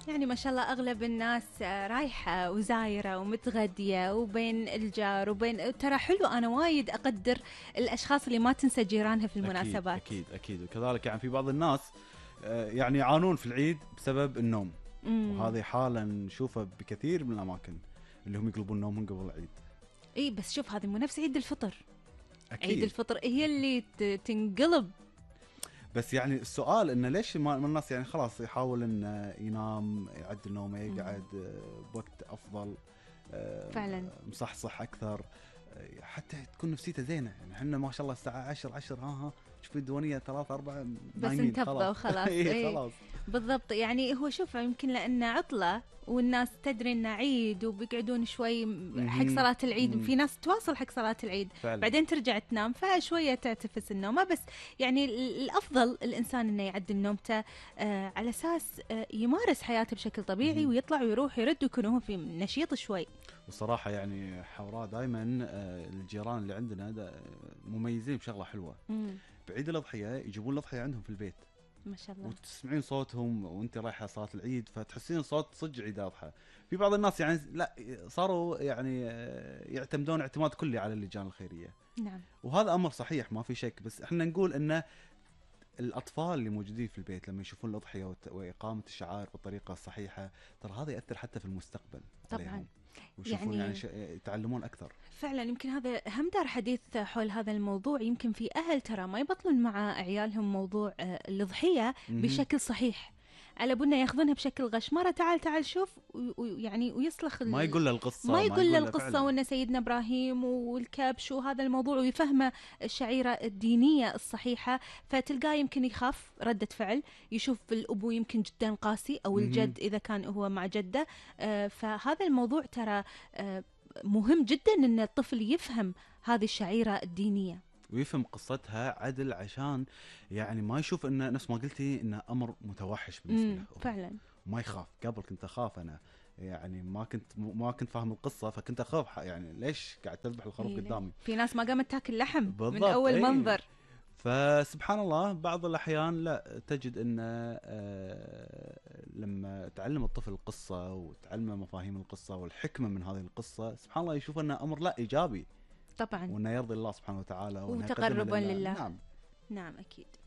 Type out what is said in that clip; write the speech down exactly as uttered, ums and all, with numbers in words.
يعني ما شاء الله أغلب الناس آه، رايحة وزايرة ومتغدية وبين الجار وبين، ترى حلو. أنا وايد أقدر الأشخاص اللي ما تنسى جيرانها في المناسبات. أكيد أكيد, أكيد. وكذلك يعني في بعض الناس آه، يعني يعانون في العيد بسبب النوم. مم. وهذه حالة نشوفها بكثير من الأماكن اللي هم يقلبون نومهم قبل العيد. إيه بس شوف، هذه مو نفس عيد الفطر. أكيد. عيد الفطر هي اللي ت- تنقلب. بس يعني السؤال انه ليش ما ما الناس يعني خلاص يحاول انه ينام، يعدل نومه، يقعد آه، بوقت افضل، آه، فعلا. مصحصح اكثر، آه، حتى تكون نفسيته زينه. يعني احنا ما شاء الله الساعه عشرة عشرة ها ها تشوف الديوانيه ثلاثة أربعة بس نايمين انتفضوا خلاص. وخلاص. اي إيه خلاص. بالضبط. يعني هو شوف، يمكن لأنه عطلة والناس تدري انه عيد وبيقعدون شوي حق مهم. صلاة العيد. مم. في ناس تواصل حق صلاة العيد فعلا. بعدين ترجع تنام، فشوية تعتفس النومة. بس يعني ال- الأفضل الإنسان إنه يعدل نومته آه على أساس آه يمارس حياته بشكل طبيعي مهم. ويطلع ويروح يرد ويكون هو في نشيط شوي. والصراحه يعني حوراء دائما الجيران اللي عندنا دا- مميزين بشغله حلوه. مم. بعيد الاضحيه يجيبون الاضحيه عندهم في البيت، ما شاء الله. وتسمعين صوتهم وانت رايحه صلاه العيد، فتحسين صوت صج عيد اضحى. في بعض الناس يعني لا صاروا يعني آه، يعتمدون اعتماد كلي على اللجان الخيريه، نعم. وهذا امر صحيح ما في شك. بس احنا نقول ان الاطفال اللي موجودين في البيت لما يشوفون الاضحيه وت- واقامه الشعائر بالطريقه الصحيحه، ترى هذا ياثر حتى في المستقبل طبعاً. عليهم، ويشوفون يعني- يعني, ش... يتعلمون اكثر. فعلا. يمكن هذا هم دار حديث حول هذا الموضوع. يمكن في أهل ترى ما يبطلون مع عيالهم موضوع آه، الأضحية مهم. بشكل صحيح، على بنا ياخذونها بشكل غشمرة. تعال تعال شوف، ويعني ويصلخ ال- ما يقول له القصه، ما يقول له له القصة فعلاً. وأن سيدنا إبراهيم والكبش وهذا الموضوع ويفهمه الشعيرة الدينية الصحيحة. فتلقاه يمكن يخاف ردة فعل، يشوف الأبو يمكن جدا قاسي أو مهم. الجد إذا كان هو مع جدة. آه، فهذا الموضوع ترى آه، مهم جدا أن الطفل يفهم هذه الشعيرة الدينية ويفهم قصتها عدل، عشان يعني ما يشوف انه نفس ما قلتي انه امر متوحش بالنسبه مم، له. فعلا. ما يخاف. قبل كنت اخاف انا، يعني ما كنت ما كنت فاهم القصه، فكنت اخاف يعني ليش قاعد تذبح الخروف إيه، قدامي. في ناس ما قامت تاكل لحم من بالضبط، أول إيه. منظر. فسبحان الله بعض الاحيان لا تجد ان آه لما تعلم الطفل القصه وتعلمه مفاهيم القصه والحكمه من هذه القصه، سبحان الله يشوف انه امر لا ايجابي، طبعا. وانه يرضي الله سبحانه وتعالى، وانه يقدمه وتقربا لله. لله. نعم. نعم أكيد.